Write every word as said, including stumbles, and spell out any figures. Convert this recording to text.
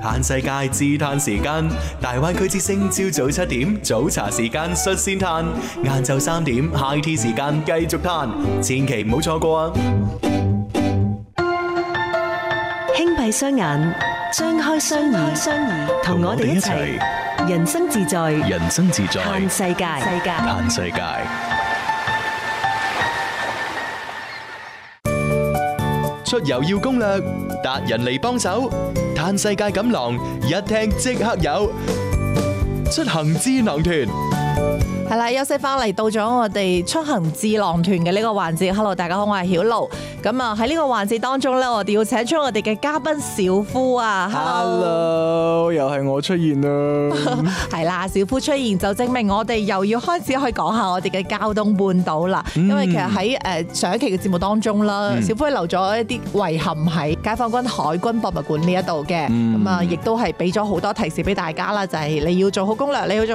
嘆世界自嘆時間，大灣區之聲朝早七點早茶時間率先嘆，晏晝三點 high tea 時間繼續嘆，千祈唔好錯過啊！ 輕閉雙眼，張開雙耳，雙耳同我哋一齊人生自在， 人生自在嘆世界，世界嘆世界。出遊要攻略，達人嚟幫手，嘆世界錦囊一聽即刻有，出行智囊團。 係啦，休息翻嚟到咗我哋出行智囊團嘅呢個環節。Hello， 大家好，我係曉露。咁啊喺呢個環節當中咧，我哋要請出我哋嘅嘉賓小夫啊。 Hello， 又係我出現啦。 係啦，小夫出現就證明我哋又要開始去講下我哋嘅交通半島啦。嗯、因為其實喺誒上一期嘅節目當中啦，嗯、小夫留咗一啲遺憾喺解放軍海軍博物館呢一度嘅。咁啊、嗯，亦都係俾咗好多提示俾大家啦，就係、是、你要做好攻略，你要做